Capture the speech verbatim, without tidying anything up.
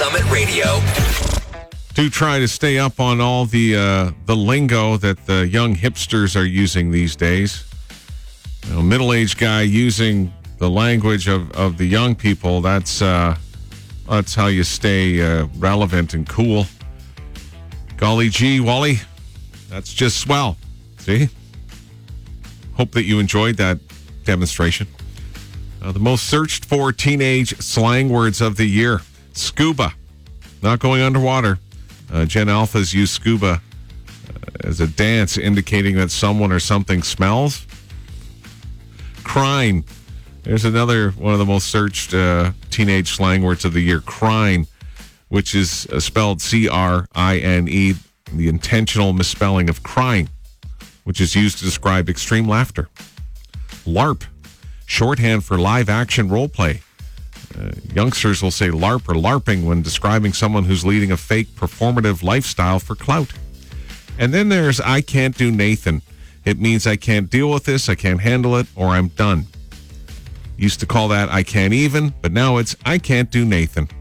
Summit Radio. Do try to stay up on all the uh, the lingo that the young hipsters are using these days. You know, middle-aged guy using the language of, of the young people, that's uh, that's how you stay uh, relevant and cool. Golly gee, Wally, that's just swell. See? Hope that you enjoyed that demonstration. Uh, the most searched for teenage slang words of the year. Scuba. Not going underwater. Uh, Gen Alphas use scuba uh, as a dance indicating that someone or something smells. Crine. There's another one of the most searched uh, teenage slang words of the year. Crine, which is uh, spelled C R I N E, the intentional misspelling of crying, which is used to describe extreme laughter. LARP, shorthand for live action role play. Uh, youngsters will say LARP or LARPing when describing someone who's leading a fake performative lifestyle for clout. And then there's I can't do Nathan. It means I can't deal with this, I can't handle it, or I'm done. Used to call that I can't even, but now it's I can't do Nathan.